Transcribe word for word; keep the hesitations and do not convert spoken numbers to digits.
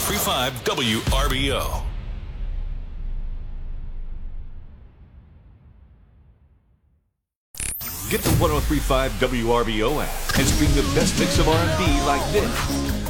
three five W R B O. Get the one oh three point five W R B O app and stream the best mix of R and B like this.